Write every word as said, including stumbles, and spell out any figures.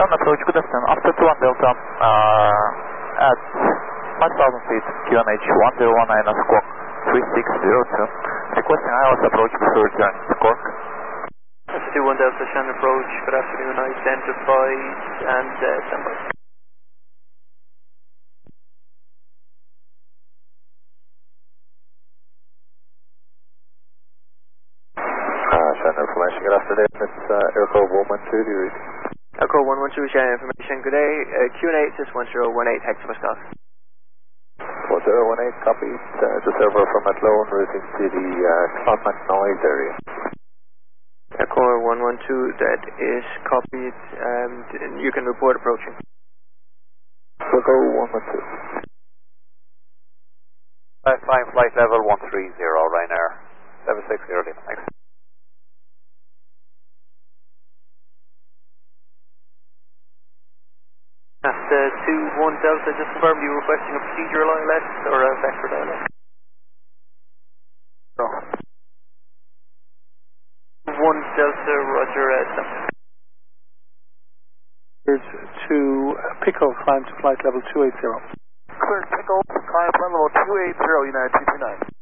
one approach, good afternoon. After two one Delta, uh, at five thousand feet, Q N H one zero one nine squawk three six zero two. Requesting I O S approach before returning to Cork. two one Delta, Shannon approach, good afternoon, identified and uh, stand by. Uh, Shannon information, good afternoon, it's uh, Airco one one two, do you read? Airco one one two, Shannon information, good day, uh, Q N H is one zero one eight, Hector Scott. one zero one eight, copied, uh, the server from Athlone routing to the uh, Clonmacnoise noise area. Airco one one two, that is copied, um, you can report approaching. We'll go one one two. Flight, flying flight level one three zero, Ryanair, seven six zero, thanks. At uh, two one Delta, just confirm you requesting a procedural I L S or a vector I L S? No. one Delta, Roger, uh, stop. Is to Pico, climb to flight level two eight zero. Cleared Pico, climb flight level two eight zero, United two two nine.